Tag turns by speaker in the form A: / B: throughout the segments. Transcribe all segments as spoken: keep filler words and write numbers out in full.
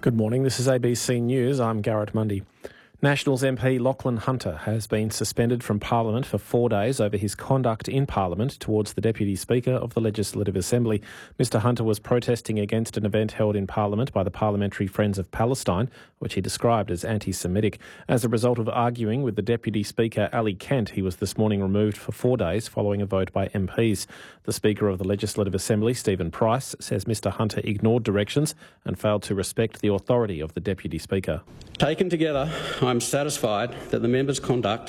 A: Good morning, this is A B C News. I'm Garrett Mundy. Nationals M P Lachlan Hunter has been suspended from Parliament for four days over his conduct in Parliament towards the Deputy Speaker of the Legislative Assembly. Mister Hunter was protesting against an event held in Parliament by the Parliamentary Friends of Palestine, which he described as anti-Semitic. As a result of arguing with the Deputy Speaker Ali Kent, he was this morning removed for four days following a vote by M Ps. The Speaker of the Legislative Assembly, Stephen Price, says Mister Hunter ignored directions and failed to respect the authority of the Deputy Speaker.
B: Taken together, I'm satisfied that the member's conduct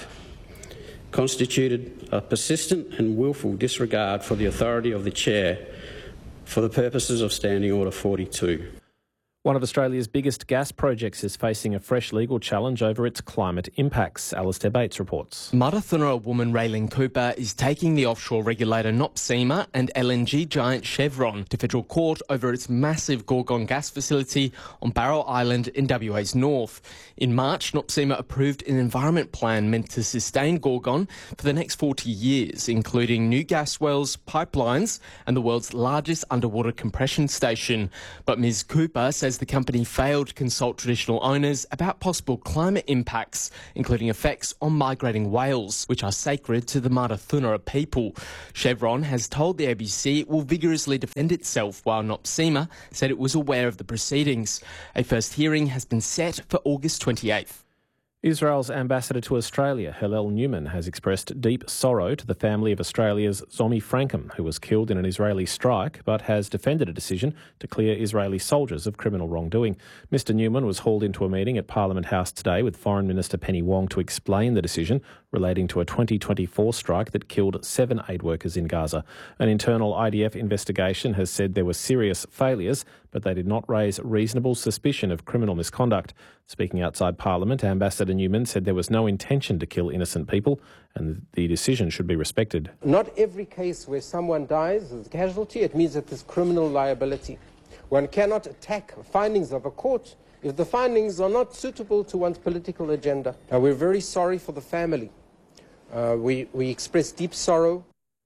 B: constituted a persistent and willful disregard for the authority of the chair for the purposes of Standing Order forty-two.
A: One of Australia's biggest gas projects is facing a fresh legal challenge over its climate impacts. Alistair Bates reports.
C: Marathonera woman Raylene Cooper is taking the offshore regulator NOPSEMA and L N G giant Chevron to federal court over its massive Gorgon gas facility on Barrow Island in W A's north. In March, NOPSEMA approved an environment plan meant to sustain Gorgon for the next forty years, including new gas wells, pipelines and the world's largest underwater compression station. But Miz Cooper says the company failed to consult traditional owners about possible climate impacts, including effects on migrating whales, which are sacred to the Marathonera people. Chevron has told the A B C it will vigorously defend itself, while NOPSEMA said it was aware of the proceedings. A first hearing has been set for August twenty-eighth.
A: Israel's ambassador to Australia, Hillel Newman, has expressed deep sorrow to the family of Australia's Zomi Frankham, who was killed in an Israeli strike, but has defended a decision to clear Israeli soldiers of criminal wrongdoing. Mister Newman was hauled into a meeting at Parliament House today with Foreign Minister Penny Wong to explain the decision relating to a twenty twenty-four strike that killed seven aid workers in Gaza. An internal I D F investigation has said there were serious failures, but they did not raise reasonable suspicion of criminal misconduct. Speaking outside Parliament, Ambassador Newman said there was no intention to kill innocent people and the decision should be respected.
D: Not every case where someone dies as a casualty, it means that there's criminal liability. One cannot attack findings of a court if the findings are not suitable to one's political agenda. Uh, we're very sorry for the family. Uh, we, we express deep sorrow.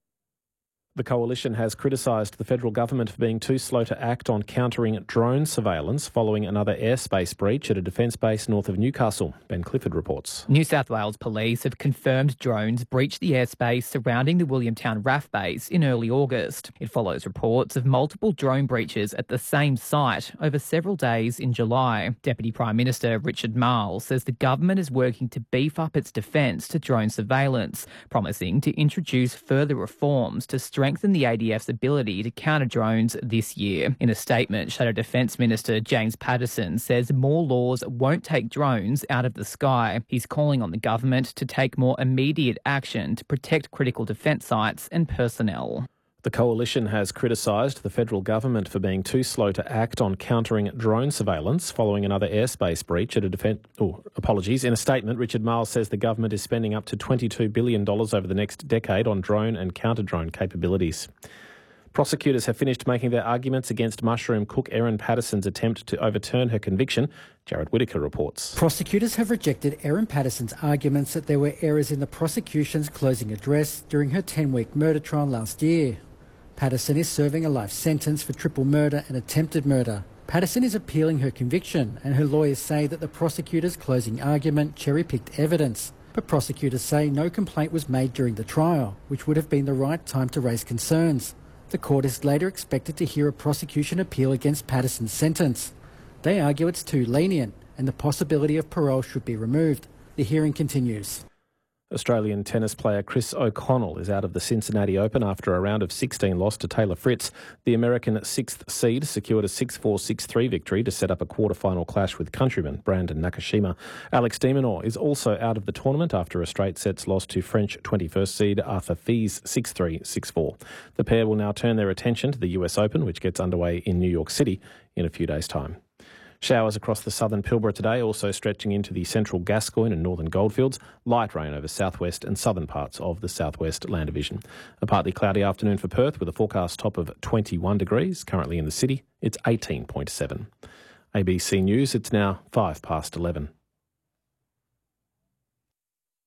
A: The Coalition has criticised the federal government for being too slow to act on countering drone surveillance following another airspace breach at a defence base north of Newcastle. Ben Clifford reports.
E: New South Wales Police have confirmed drones breached the airspace surrounding the Williamtown R A F base in early August. It follows reports of multiple drone breaches at the same site over several days in July. Deputy Prime Minister Richard Marles says the government is working to beef up its defence to drone surveillance, promising to introduce further reforms to strengthen strengthen the A D F's ability to counter drones this year. In a statement, Shadow Defence Minister James Patterson says more laws won't take drones out of the sky. He's calling on the government to take more immediate action to protect critical defence sites and personnel.
A: The Coalition has criticised the federal government for being too slow to act on countering drone surveillance following another airspace breach at a defence... Oh, apologies. In a statement, Richard Marles says the government is spending up to twenty-two billion dollars over the next decade on drone and counter-drone capabilities. Prosecutors have finished making their arguments against mushroom cook Erin Patterson's attempt to overturn her conviction. Jared Whittaker reports.
F: Prosecutors have rejected Erin Patterson's arguments that there were errors in the prosecution's closing address during her ten-week murder trial last year. Patterson is serving a life sentence for triple murder and attempted murder. Patterson is appealing her conviction, and her lawyers say that the prosecutor's closing argument cherry-picked evidence. But prosecutors say no complaint was made during the trial, which would have been the right time to raise concerns. The court is later expected to hear a prosecution appeal against Patterson's sentence. They argue it's too lenient and the possibility of parole should be removed. The hearing continues.
A: Australian tennis player Chris O'Connell is out of the Cincinnati Open after a round of sixteen loss to Taylor Fritz. The American sixth seed secured a six four, six three victory to set up a quarter-final clash with countryman Brandon Nakashima. Alex de Minaur is also out of the tournament after a straight sets loss to French twenty-first seed Arthur Fils six three, six four. The pair will now turn their attention to the U S Open, which gets underway in New York City in a few days' time. Showers across the southern Pilbara today, also stretching into the central Gascoyne and northern Goldfields. Light rain over southwest and southern parts of the southwest land division. A partly cloudy afternoon for Perth with a forecast top of twenty-one degrees. Currently in the city, it's eighteen point seven. A B C News, it's now five past eleven.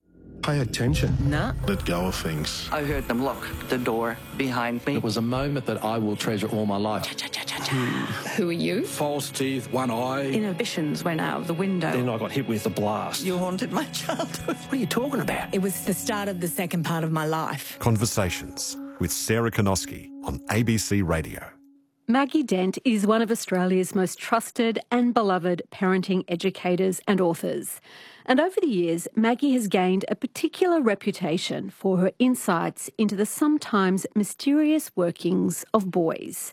G: Pay attention.
H: Nah.
G: Let go of things.
H: I heard them lock the door behind me.
I: It was a moment that I will treasure all my life.
J: Who are you?
K: False teeth, one eye.
J: Inhibitions went out of the window.
K: Then I got hit with a blast.
J: You haunted my childhood.
K: What are you talking about?
J: It was the start of the second part of my life.
L: Conversations with Sarah Konoski on A B C Radio.
M: Maggie Dent is one of Australia's most trusted and beloved parenting educators and authors. And over the years, Maggie has gained a particular reputation for her insights into the sometimes mysterious workings of boys.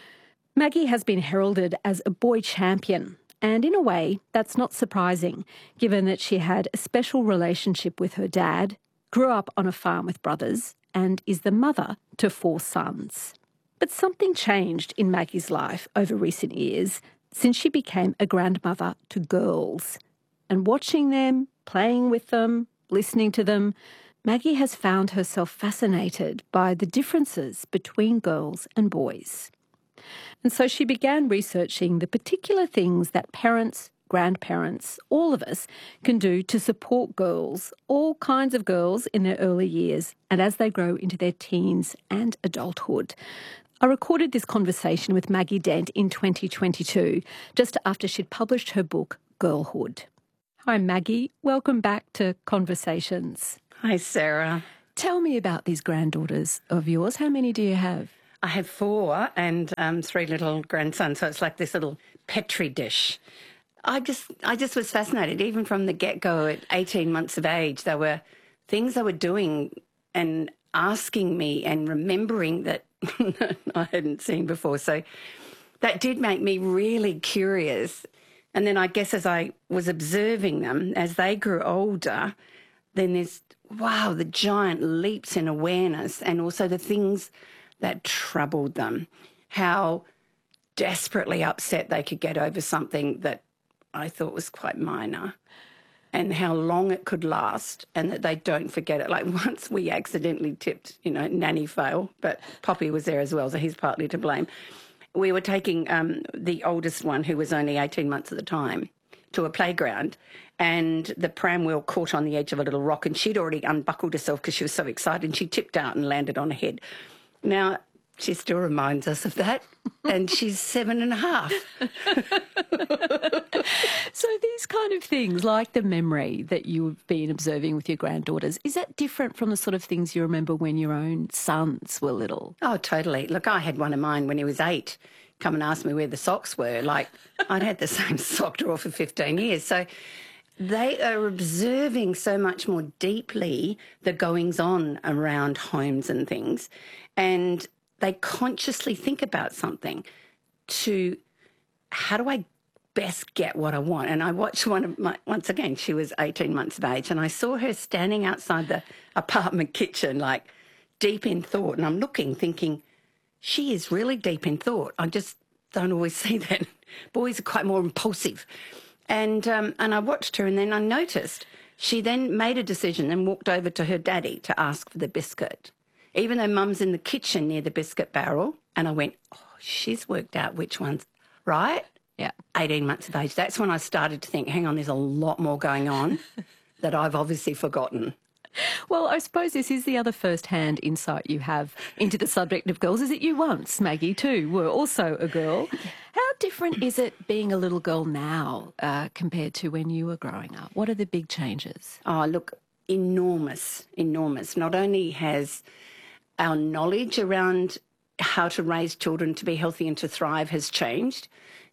M: Maggie has been heralded as a boy champion, and in a way, that's not surprising, given that she had a special relationship with her dad, grew up on a farm with brothers, and is the mother to four sons. But something changed in Maggie's life over recent years since she became a grandmother to girls. And watching them, playing with them, listening to them, Maggie has found herself fascinated by the differences between girls and boys. And so she began researching the particular things that parents, grandparents, all of us can do to support girls, all kinds of girls in their early years and as they grow into their teens and adulthood. I recorded this conversation with Maggie Dent in twenty twenty-two, just after she'd published her book, Girlhood. Hi, Maggie. Welcome back to Conversations.
N: Hi, Sarah.
M: Tell me about these granddaughters of yours. How many do you have?
N: I have four and um, three little grandsons, so it's like this little Petri dish. I just I just was fascinated, even from the get-go at eighteen months of age. There were things they were doing and asking me and remembering that I hadn't seen before. So that did make me really curious. And then I guess as I was observing them, as they grew older, then there's, wow, the giant leaps in awareness and also the things that troubled them, how desperately upset they could get over something that I thought was quite minor, and how long it could last and that they don't forget it. Like once we accidentally tipped, you know, Nanny fail, but Poppy was there as well, so he's partly to blame. We were taking um, the oldest one, who was only eighteen months at the time, to a playground, and the pram wheel caught on the edge of a little rock, and she'd already unbuckled herself because she was so excited, and she tipped out and landed on her head. Now, she still reminds us of that, and she's seven and a half.
M: So these kind of things, like the memory that you've been observing with your granddaughters, is that different from the sort of things you remember when your own sons were little?
N: Oh, totally. Look, I had one of mine when he was eight come and ask me where the socks were. Like, I'd had the same sock drawer for fifteen years. So they are observing so much more deeply the goings-on around homes and things, and they consciously think about something to, how do I best get what I want? And I watched one of my, once again, she was eighteen months of age, and I saw her standing outside the apartment kitchen, like deep in thought. And I'm looking, thinking, she is really deep in thought. I just don't always see that. Boys are quite more impulsive. And, um, and I watched her, and then I noticed she then made a decision and walked over to her daddy to ask for the biscuit, even though Mum's in the kitchen near the biscuit barrel. And I went, oh, she's worked out which one's right.
M: Yeah.
N: eighteen months of age. That's when I started to think, hang on, there's a lot more going on that I've obviously forgotten.
M: Well, I suppose this is the other first-hand insight you have into the subject of girls, is that you once, Maggie, too, were also a girl. How different is it being a little girl now uh, compared to when you were growing up? What are the big changes?
N: Oh, look, enormous, enormous. Not only has our knowledge around how to raise children to be healthy and to thrive has changed.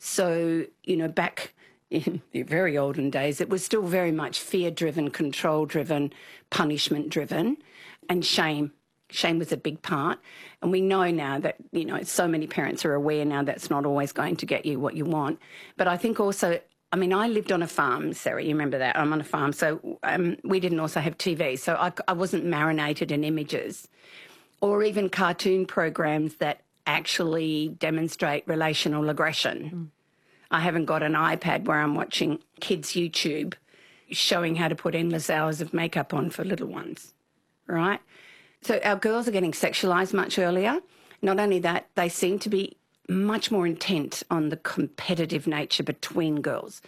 N: So, you know, back in the very olden days, it was still very much fear-driven, control-driven, punishment-driven, and shame. Shame was a big part. And we know now that, you know, so many parents are aware now that's not always going to get you what you want. But I think also, I mean, I lived on a farm, Sarah, you remember that? I'm on a farm, so um, we didn't also have T V, so I, I wasn't marinated in images or even cartoon programs that actually demonstrate relational aggression. Mm. I haven't got an iPad where I'm watching kids' YouTube showing how to put endless hours of makeup on for little ones, right? So our girls are getting sexualised much earlier. Not only that, they seem to be much more intent on the competitive nature between girls.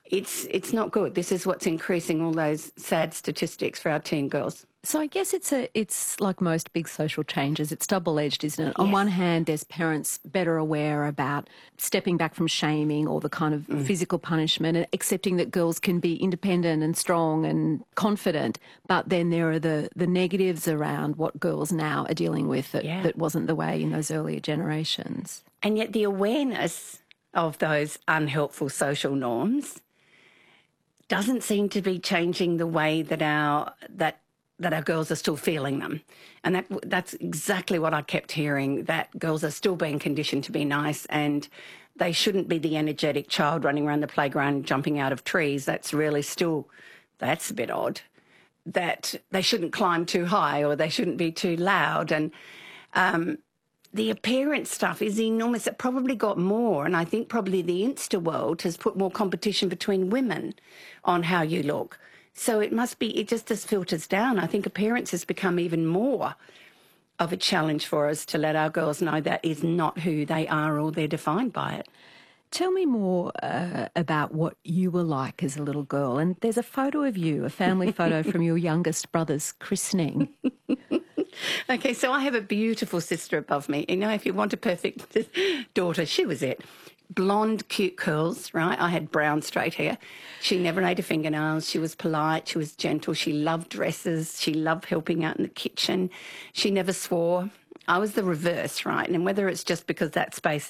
N: it's it's not good. This is what's increasing all those sad statistics for our teen girls.
M: So I guess it's a it's like most big social changes. It's double-edged, isn't it? Yes. On one hand, there's parents better aware about stepping back from shaming or the kind of mm. physical punishment and accepting that girls can be independent and strong and confident. But then there are the, the negatives around what girls now are dealing with that, yeah. that wasn't the way in those earlier generations.
N: And yet the awareness of those unhelpful social norms doesn't seem to be changing the way that our that that our girls are still feeling them. And that that's exactly what I kept hearing, that girls are still being conditioned to be nice and they shouldn't be the energetic child running around the playground jumping out of trees. That's really still, that's a bit odd. That they shouldn't climb too high or they shouldn't be too loud. And um, the appearance stuff is enormous. It probably got more, and I think probably the Insta world has put more competition between women on how you look. So it must be, it just just filters down. I think appearance has become even more of a challenge for us to let our girls know that is not who they are or they're defined by it.
M: Tell me more uh, about what you were like as a little girl. And there's a photo of you, a family photo from your youngest brother's christening.
N: Okay, so I have a beautiful sister above me. You know, if you want a perfect daughter, she was it. Blonde, cute curls, right? I had brown, straight hair. She never ate her fingernails. She was polite. She was gentle. She loved dresses. She loved helping out in the kitchen. She never swore. I was the reverse, right? And whether it's just because that space